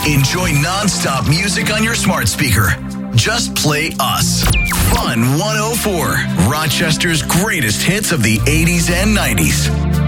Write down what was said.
Enjoy non-stop music on your smart speaker. Just play us. Fun 104, Rochester's greatest hits of the 80s and 90s.